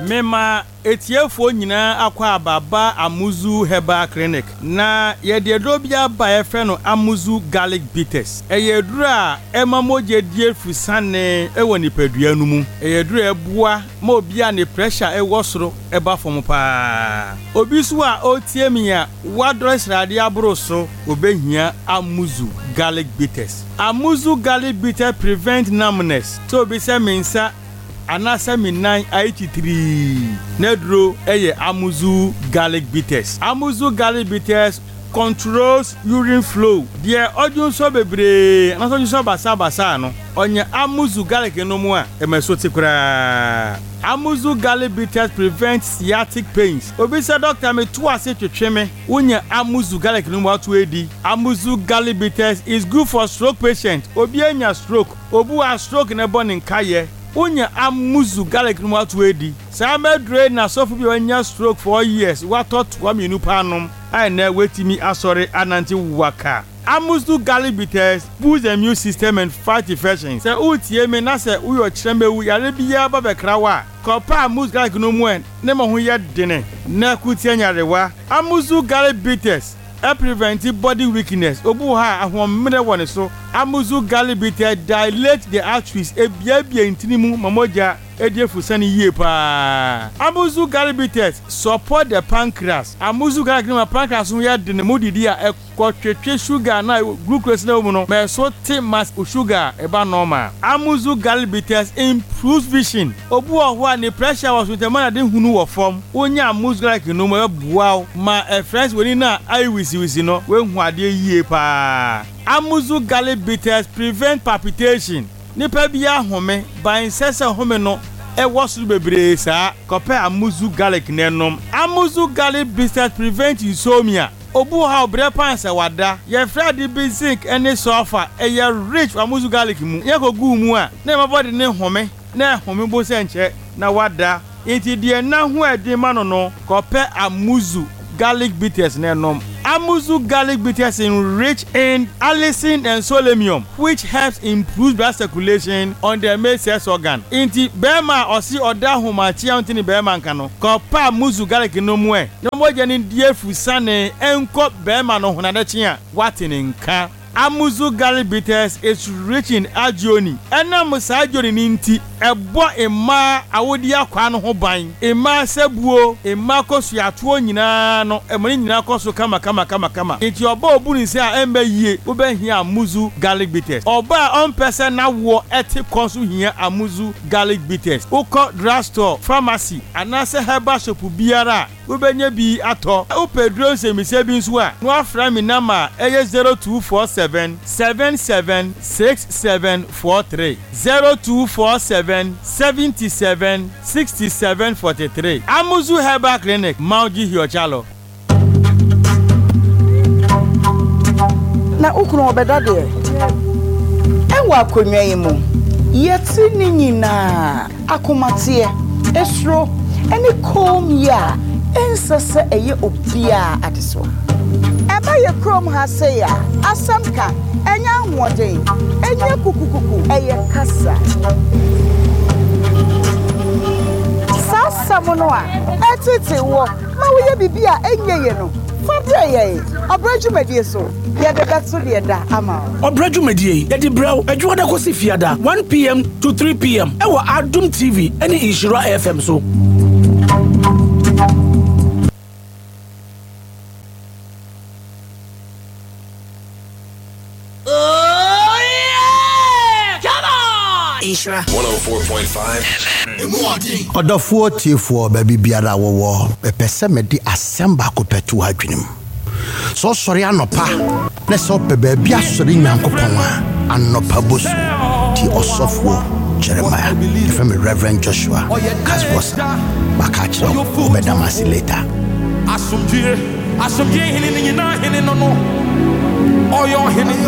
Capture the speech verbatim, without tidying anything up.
mema etiefo nyina akwa ababa Amuzu Herbal Clinic na ye de dobia ba ye fe no Amuzu Garlic Bitters eye dura ema moje die fusane e woni padua nu mu eye dura ebua ma obia ne pressure e wosoro e ba fom pa obi so a otie mi a wadro srade abro so obehia Amuzu Garlic Bitters. Amuzu Garlic Bitters prevent numbness so be say mensa anasa minan eighty-three nedro eye Amuzu Garlic Bitters. Amuzu Garlic Bitters controls urine flow. Dia odun so bebre na so so basa basa no onye Amuzu Garlic no mu a emesoti kura. Amuzu Garlic Bitters prevent sciatic pains. Obi say doctor me to ase twetwe me wonya Amuzu Garlic no mu atu edi. Amuzu Garlic Bitters is good for stroke patient. Obi anya stroke, obu a stroke na bɔ ne nkaye. Unya Amuzu Garlic no atu edi. Sa medre na sofu bi wanya stroke for years. What thought wa minu panom. I na wetimi asore ananti waka. Amuzu Garlic Bitters boosts the immune system and fight infections. Se utie me na se uyo chembe wu yare biya ba bekrawa. Kopa Amuzu Garlic no mu en ne mo ho ye dene. Na kutie nyarewa. Amuzu Garlic Bitters e prevent body weakness. Obu ha ahomre woni so. Amuzu Garlic Bitters dilate the arteries e bia bia intinimu mamoja ediefu sani yie pa. Amuzu Garlic Bitters support the pancreas. Amuzu Garlic no pancreas no ya de ne modidi a ekotwetwe sugar na glucose na mu no me so te mass sugar e ba normal. Amuzu Garlic Bitters improves vision. Obu oho a ne pressure was with the man de hunu wo form. Onya Amuzu Garlic no mo bua ma e friends woni na ai wisi wisi no we hu ade yie pa. Amuzu Garlic Bitters prevent palpitation. Nipa bia home ban sese home no e wosu bebre sa kope Amuzu Garlic nenom. Amuzu Garlic Bitters prevent insomnia. Obu ha obre pansa wada ye frade bi zinc ene sulfur e ye rich Amuzu Garlic mu ye ko gu mu a na mabody ne home na home bo se nche na wada enti de na ho edi ma no no kope Amuzu Garlic Bitters nenom. Amuzu Garlic Bitters enrich in allicin and selenium, which helps improve blood circulation on the male sex organ. Inti bema osi oda humachi antini bema nkano. Kopa Amuzu Garlic no mwe. No moja ni die fusane enko bema no hunadechi a watini nka. Amuzu Garlic Bitters is rich in agioni. Ena musa agioni ninti ebo ema awodi akwa no ho ban. Ema sebuo, ema kosu atuo nyina no, emani nyina kosu kama kama kama kama. Enti oba obu ni se a embe yie, oba hia Amuzu Garlic Bitters. Oba on person na wo eti konsu hia Amuzu Garlic Bitters. Uko drugstore, pharmacy, anase herbal shop biara. Ubenye bi ato. Upedro se mi se bi nso a. No afra mi nama eye zero two four seven seven seven six seven four three zero two four seven seven seven six seven four three. Amuzu Herbal Clinic, Mauji Hiochalo. Na ukunu obeda de. Enwa akonwa yimu. Yeti ni nyina akomatie esro eni kom ya ensese eye obia adeso. Eba ye krom ha se ya asamka enya hoden enya kukukuku eye kasa sasa mono a etete wo ma wo ye bibia enye ye no fabre ye obrajumedie so ye de gatso de da ama obrajumedie ye di braw adwoda kosi fiada one p m to three p m e wo Adum T V eni Inshira F M so. one oh four point five Odofo tiefo ba bibiara wowo pepese mede asemba kopetu adwenem so sori anopa na so pe ba bia sori nyankopon a anopa bosu ti osofo Jeremiah from Reverend Joshua Kasbosa Bakachiro Obedamasi later asumdie asumdie hini ni na hini no no oyo hini